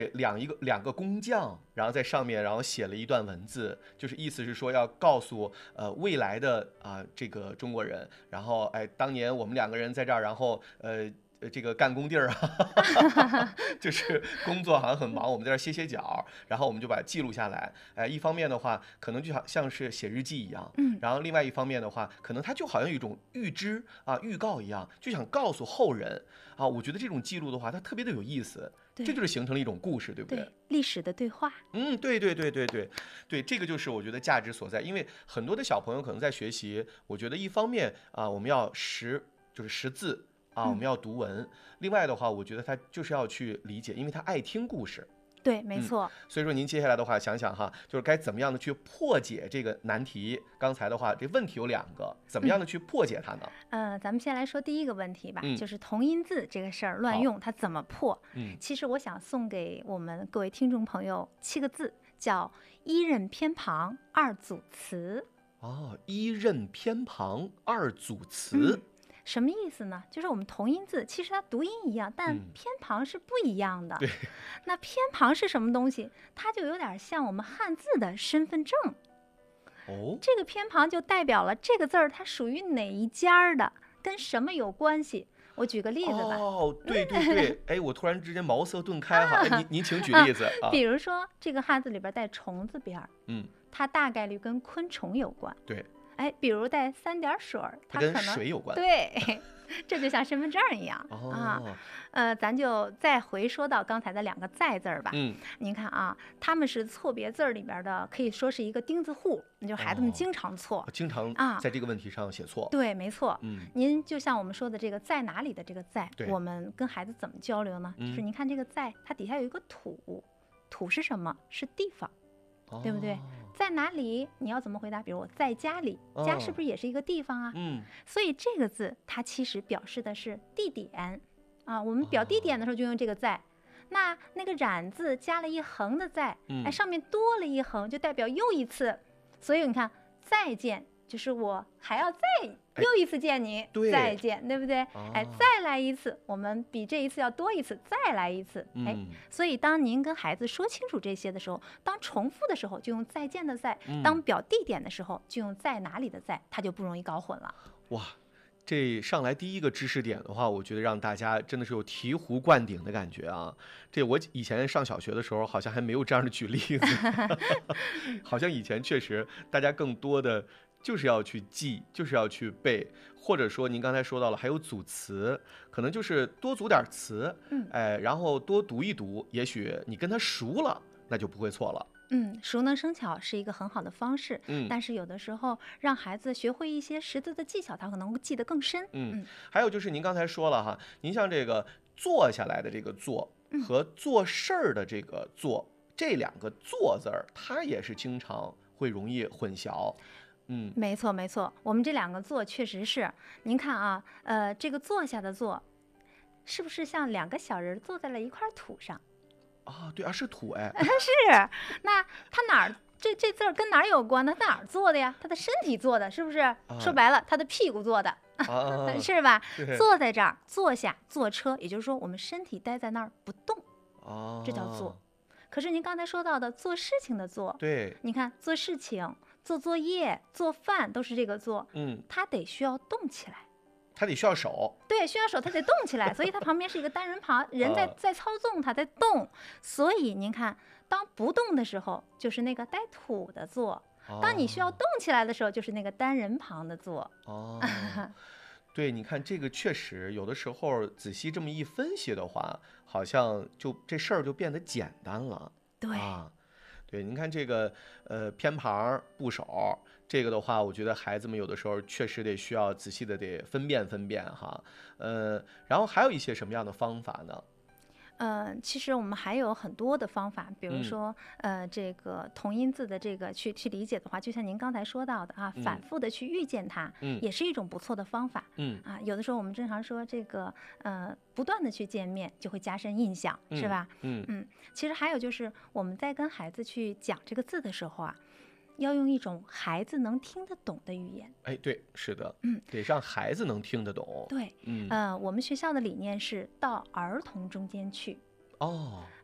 两个工匠，然后在上面然后写了一段文字，就是意思是说要告诉未来的这个中国人，然后哎当年我们两个人在这儿，然后这个干工地儿啊，就是工作好像很忙，我们在这儿歇歇脚，然后我们就把它记录下来。哎，一方面的话，可能就像是写日记一样，然后另外一方面的话，可能它就好像有一种预知预告一样，就想告诉后人啊。我觉得这种记录的话，它特别的有意思，这就是形成了一种故事，对不对？ 对，历史的对话。 对对对对对对，这个就是我觉得价值所在。因为很多的小朋友可能在学习，我觉得一方面我们要就是识字我们要读文。另外的话，我觉得他就是要去理解，因为他爱听故事。 对，没错。 所以说您接下来的话想想哈，就是该怎么样的去破解这个难题。刚才的话，这问题有两个，怎么样的去破解它呢？ 咱们先来说第一个问题吧， 嗯就是同音字这个事儿乱用，它怎么破？其实我想送给我们各位听众朋友7个字，叫一任偏旁二组词。 一任偏旁二组词。 什么意思呢？就是我们同音字其实它读音一样，但偏旁是不一样的。 对， 那偏旁是什么东西？它就有点像我们汉字的身份证。这个偏旁就代表了这个字儿它属于哪一家的，跟什么有关系。我举个例子吧。 对对对，哎，我突然之间茅塞顿开哈。您请举例子比如说这个汉字里边带虫字边，它大概率跟昆虫有关。 对。 哎，比如带3点水，它可能跟水有关。 对，这就像身份证一样咱就再回说到刚才的2个在字儿吧。您看啊，他们是错别字儿里边的，可以说是一个钉子户，就孩子们经常错， 经常在这个问题上写错。 对，没错。您就像我们说的这个在哪里的这个在，我们跟孩子怎么交流呢？就是您看这个在，它底下有一个土，土是什么？是地方。对不对？在哪里？你要怎么回答？比如我在家里，家是不是也是一个地方啊？所以这个字它其实表示的是地点我们表地点的时候就用这个在。那个染字加了一横的在，上面多了一横，就代表又一次。所以你看，再见就是我还要再又一次见你，再见，对不对？再来一次，我们比这一次要多一次，再来一次。所以当您跟孩子说清楚这些的时候，当重复的时候就用再见的在，当表地点的时候就用在哪里的在，他就不容易搞混了。 哇，这上来第一个知识点的话，我觉得让大家真的是有醍醐灌顶的感觉啊！这我以前上小学的时候好像还没有这样的举例子，好像以前确实大家更多的就是要去记，就是要去背，或者说您刚才说到了还有组词，可能就是多组点词，然后多读一读，也许你跟他熟了，那就不会错了。 熟能生巧是一个很好的方式，但是有的时候让孩子学会一些识字的技巧，他可能记得更深。 还有就是您刚才说了哈，您像这个坐下来的这个坐和做事儿的这个做，这2个做字儿，它也是经常会容易混淆。 没错没错，我们这2个坐确实是，您看啊，这个坐下的坐，是不是像2个小人坐在了一块土上？ 对是土哎。 是，那他哪儿这字儿跟哪儿有关呢？他哪儿做的呀？他的身体做的，是不是？说白了，他的屁股做的，是吧？坐在这儿，坐下，坐车，也就是说我们身体待在那儿不动，这叫坐。可是您刚才说到的做事情的做， 对， 你看做事情、做作业、做饭都是这个做，他得需要动起来。 他得需要手， 对，需要手，他得动起来，所以他旁边是一个单人旁，人在操纵，他在动。所以您看，当不动的时候，就是那个带土的坐；当你需要动起来的时候，就是那个单人旁的坐。 对，你看这个确实有的时候仔细这么一分析的话，好像就这事儿就变得简单了。对，您看这个偏旁部首。这个的话，我觉得孩子们有的时候确实得需要仔细的得分辨哈。然后还有一些什么样的方法呢？ 其实我们还有很多的方法，比如说，这个同音字的这个去理解的话，就像您刚才说到的反复的去遇见它，也是一种不错的方法。有的时候我们经常说这个，不断的去见面就会加深印象，是吧？其实还有就是我们在跟孩子去讲这个字的时候要用一种孩子能听得懂的语言。 对，是的，得让孩子能听得懂。 对，我们学校的理念是到儿童中间去。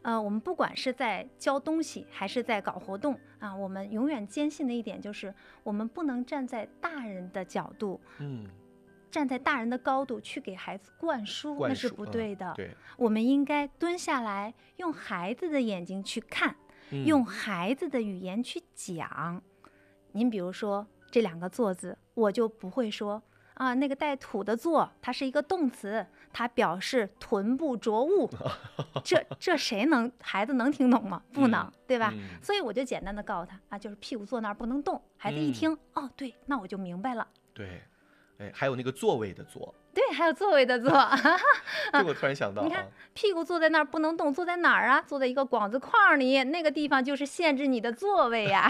我们不管是在教东西还是在搞活动啊，我们永远坚信的一点就是，我们不能站在大人的角度，站在大人的高度去给孩子灌输，那是不对的。 对， 我们应该蹲下来，用孩子的眼睛去看，用孩子的语言去讲。您比如说这2个坐字，我就不会说啊，那个带土的坐，它是一个动词，它表示臀部着物。这孩子能听懂吗？不能，对吧？所以我就简单的告诉他啊，就是屁股坐那儿不能动。孩子一听，哦，对，那我就明白了。 对，还有那个座位的座。 对，还有座位的座。 这我突然想到， 你看屁股坐在那儿不能动，坐在哪儿啊？坐在一个广子框里，那个地方就是限制你的座位呀。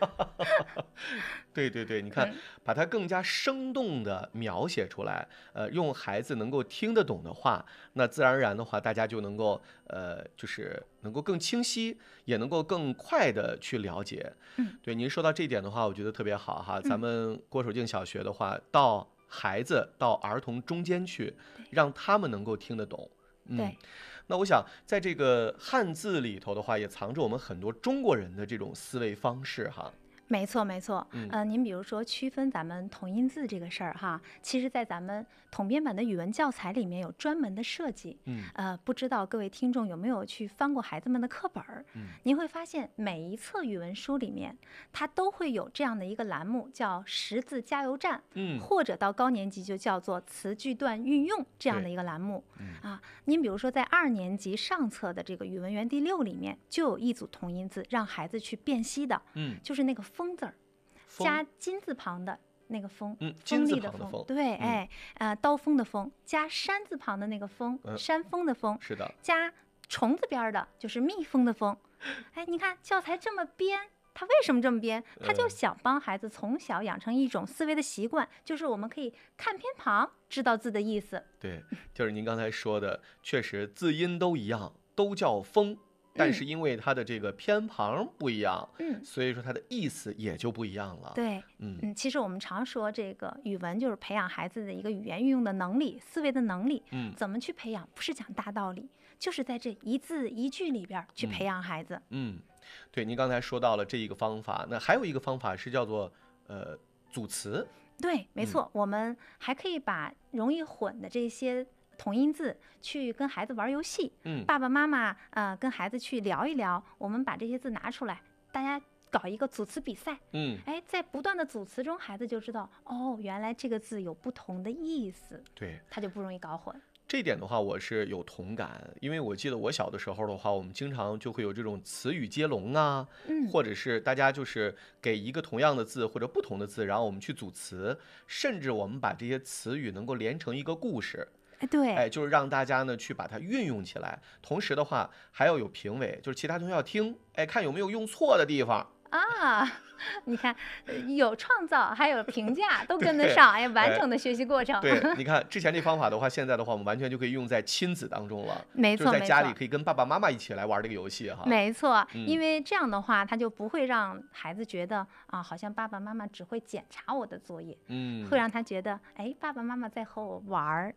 对对对，你看，把它更加生动的描写出来，用孩子能够听得懂的话，那自然而然的话，大家就能够就是能够更清晰，也能够更快的去了解。对，您说到这一点的话，我觉得特别好哈。咱们郭守敬小学的话，到孩子到儿童中间去，让他们能够听得懂。 对， 那我想在这个汉字里头的话，也藏着我们很多中国人的这种思维方式哈。 没错，没错。您比如说区分咱们同音字这个事儿哈，其实在咱们统编版的语文教材里面有专门的设计。不知道各位听众有没有去翻过孩子们的课本儿？您会发现每一册语文书里面，它都会有这样的一个栏目，叫识字加油站。或者到高年级就叫做词句段运用这样的一个栏目。您比如说在2年级上册的这个语文园第6里面，就有一组同音字让孩子去辨析的。就是那个风字儿，加金字旁的那个风，锋利的锋，对，刀锋的锋，加山字旁的那个锋，山峰的峰， 是的， 加虫子边的，就是蜜蜂的蜂。你看教材这么编，他为什么这么编？他就想帮孩子从小养成一种思维的习惯，就是我们可以看偏旁，知道字的意思。 对，就是您刚才说的，确实字音都一样，都叫风。但是因为它的这个偏旁不一样，所以说它的意思也就不一样了。 对，其实我们常说这个语文就是培养孩子的一个语言运用的能力、思维的能力。怎么去培养？不是讲大道理，就是在这一字一句里边去培养孩子。 对，您刚才说到了这一个方法，那还有一个方法是叫做组词。 对，没错，我们还可以把容易混的这些同音字去跟孩子玩游戏。爸爸妈妈跟孩子去聊一聊，我们把这些字拿出来，大家搞一个组词比赛。在不断的组词中，孩子就知道哦，原来这个字有不同的意思。 对， 他就不容易搞混。 这一点的话，我是有同感，因为我记得我小的时候的话，我们经常就会有这种词语接龙啊，或者是大家就是给一个同样的字或者不同的字，然后我们去组词，甚至我们把这些词语能够连成一个故事。 对， 就是让大家呢去把它运用起来，同时的话还要有评委，就是其他同学要听，看有没有用错的地方啊。你看，有创造，还有评价，都跟得上，完整的学习过程。 对，你看之前这方法的话，现在的话我们完全就可以用在亲子当中了。 没错， 就是在家里可以跟爸爸妈妈一起来玩这个游戏哈。 没错，因为这样的话，他就不会让孩子觉得啊，好像爸爸妈妈只会检查我的作业，会让他觉得，爸爸妈妈在和我玩，